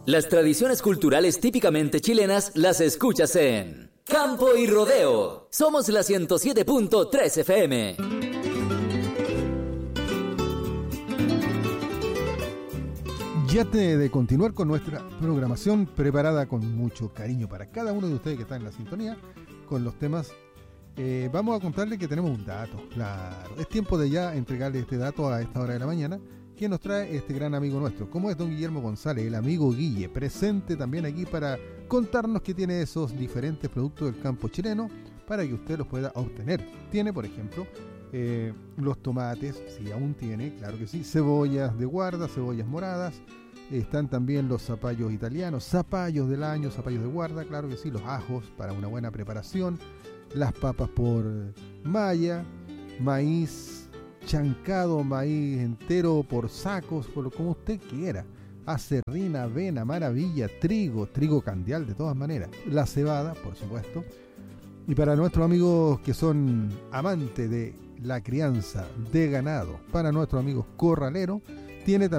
Las tradiciones culturales típicamente chilenas las escuchas en Campo y Rodeo. Somos la 107.3 FM. Ya de continuar con nuestra programación preparada con mucho cariño para cada uno de ustedes que está en la sintonía con los temas, vamos a contarle que tenemos un dato. Claro, es tiempo de ya entregarle este dato a esta hora de la mañana, que nos trae este gran amigo nuestro, como es don Guillermo González, el amigo Guille, presente también aquí para contarnos que tiene esos diferentes productos del campo chileno para que usted los pueda obtener. Tiene, por ejemplo, los tomates, si aún tiene, claro que sí, cebollas de guarda, cebollas moradas, están también los zapallos italianos, zapallos del año, zapallos de guarda, claro que sí, los ajos para una buena preparación, las papas por malla, maíz chancado, maíz entero por sacos, por lo como usted quiera, acerrina, avena, maravilla, trigo candial de todas maneras, la cebada, por supuesto. Y para nuestros amigos que son amantes de la crianza de ganado, para nuestros amigos corraleros, tiene también